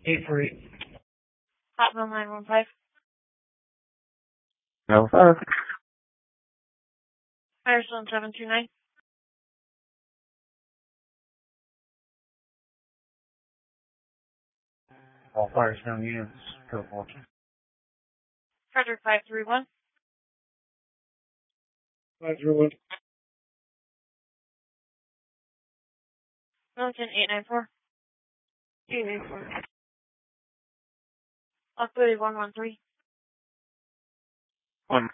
848. Hotmail 915. No. Firestone 729. All Firestone units, code 14. Frederick 531. 531. Millington 894. 894. Lockwood 113. 1.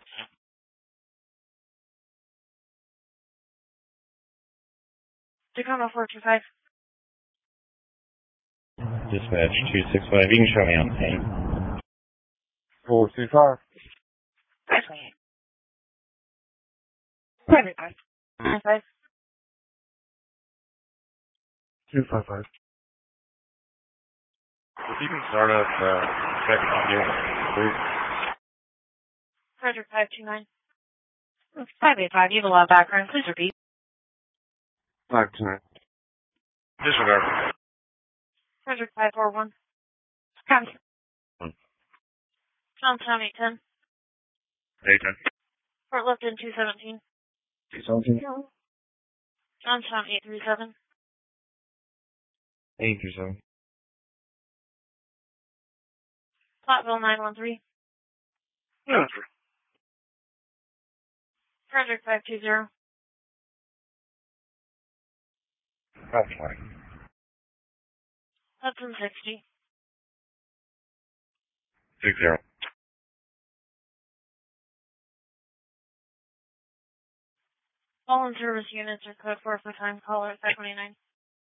Tacoma 425. Dispatch 265. You can show me on the paint. 425. Private 5. 255. If you can start up, check on you. Frederick 529. 585. You have a lot of background. Please repeat. 529. Disregard. Frederick 541. County. Johnstown 810. 810. Fort Lipton 217. 217. Johnstown 837. 837. Platteville 913. Yeah. Frederick 520. 520. Hudson 60. 60. All in service units are code 4 for time caller at 529.